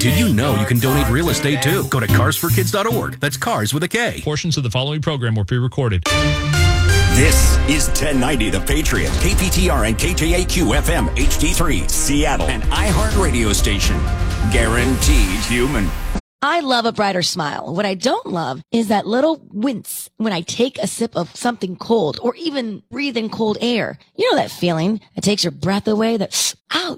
Did you know you can donate real estate too? Go to carsforkids.org. That's cars with a K. Portions of the following program were pre-recorded. This is 1090 The Patriot, KPTR and KJAQ FM HD3, Seattle, an iHeart radio station. Guaranteed human. I love a brighter smile. What I don't love is that little wince when I take a sip of something cold or even breathe in cold air. You know that feeling that takes your breath away, that, ouch.